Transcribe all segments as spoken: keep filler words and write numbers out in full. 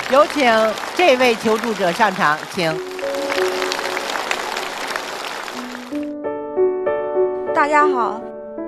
有请这位求助者上场，请。 大家好，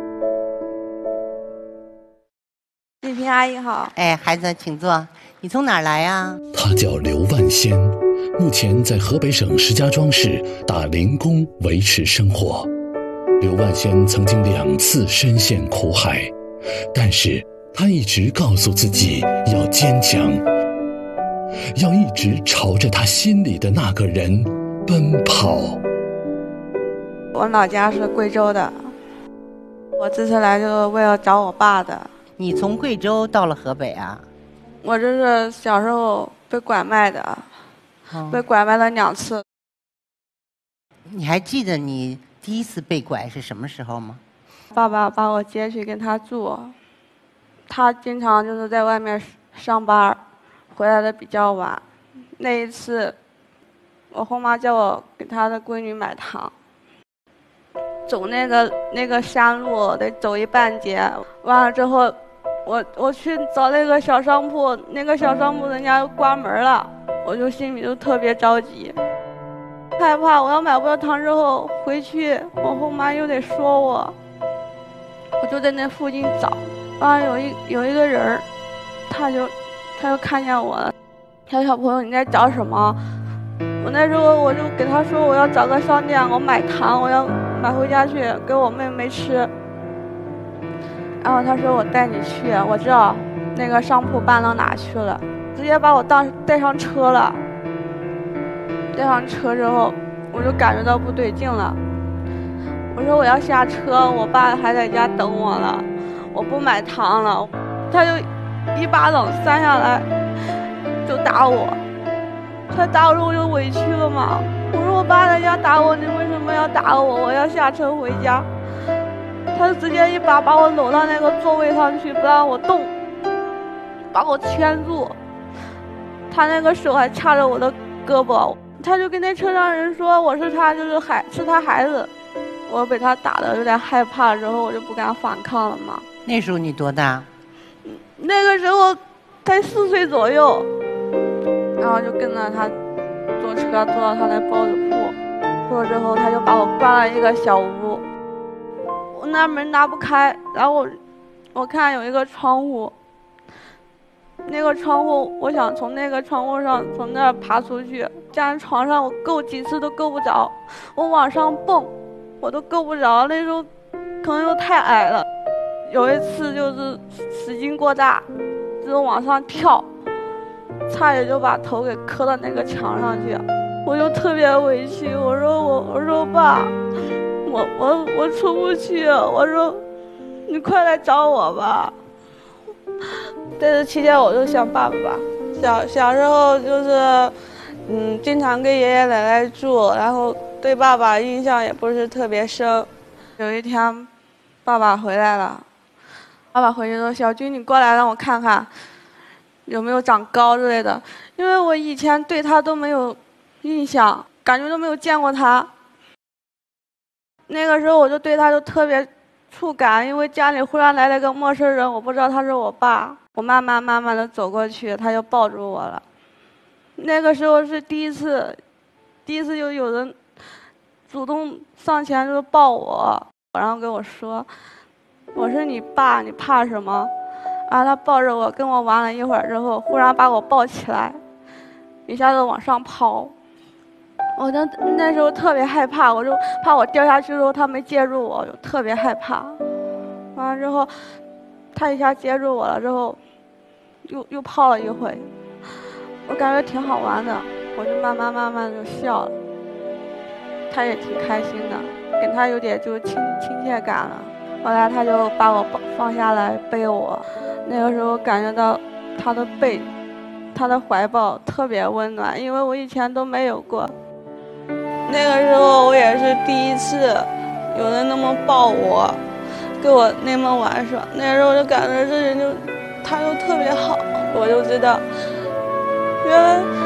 丽萍阿姨好。 哎，孩子，请坐。你从哪儿来呀？ 他叫刘万仙，目前在河北省石家庄市打零工维持生活。刘万仙曾经两次深陷苦海，但是他一直告诉自己要坚强，要一直朝着他心里的那个人奔跑。 我老家是贵州的，我这次来就是为了找我爸的。 你从贵州到了河北啊？ 我这是小时候被拐卖的，哦、被拐卖了两次。 你还记得你第一次被拐是什么时候吗？ 爸爸把我接去跟他住，他经常就是在外面上班，回来的比较晚。那一次，我后妈叫我给他的闺女买糖。走那个那个山路得走一半截，完了之后，我我去找那个小商铺，那个小商铺人家关门了，我就心里就特别着急，害怕我要买不到糖之后回去，我后妈又得说我，我就在那附近找，完了有一有一个人，他就他就看见我了，小小朋友你在找什么？我那时候我就给他说我要找个商店，我买糖，我要买回家去给我妹妹吃。然后他说我带你去，我知道那个商铺搬到哪去了，直接把我当带上车了。带上车之后，我就感觉到不对劲了。我说我要下车，我爸还在家等我了，我不买糖了。他就一巴掌扇下来，就打我。他打我之后我就委屈了嘛，我说我爸在家打我，你为什么要打我？我要下车回家。他就直接一把把我搂到那个座位上去，不让我动，把我圈住。他那个手还掐着我的胳膊，他就跟那车上人说我是他就是孩是他孩子。我被他打的有点害怕，之后我就不敢反抗了嘛。 那时候你多大？ 那个时候才四岁左右。然后就跟着他坐车坐到他那包子铺，铺了之后他就把我关了一个小屋，我那门拿不开，然后我我看有一个窗户，那个窗户我想从那个窗户上从那儿爬出去，站在床上我够几次都够不着，我往上蹦我都够不着，那时候可能又太矮了，有一次就是使劲过大，就是往上跳，差点就把头给磕到那个墙上去，我就特别委屈。我说我我说爸，我我我出不去。我说你快来找我吧。在这期间我就想爸爸吧。小小时候就是，嗯，经常跟爷爷奶奶住，然后对爸爸印象也不是特别深。有一天，爸爸回来了，爸爸回去说：“小军，你过来让我看看。”有没有长高之类的，因为我以前对他都没有印象，感觉都没有见过他。那个时候我就对他就特别触感，因为家里忽然来了个陌生人，我不知道他是我爸。我慢慢慢慢的走过去，他就抱住我了。那个时候是第一次，第一次就有人主动上前就抱我，然后跟我说：“我是你爸，你怕什么？”然后他抱着我跟我玩了一会儿之后，忽然把我抱起来，一下子往上抛。我那那时候特别害怕，我就怕我掉下去之后他没接住我，我就特别害怕。完了之后，他一下接住我了之后，又又抛了一回，我感觉挺好玩的，我就慢慢慢慢就笑了。他也挺开心的，跟他有点就亲亲切感了。后来他就把我放下来背我。那个时候感觉到他的背，他的怀抱特别温暖，因为我以前都没有过。那个时候我也是第一次有人那么抱我，跟我那么玩耍。那时候我就感觉这人就他就特别好，我就知道原来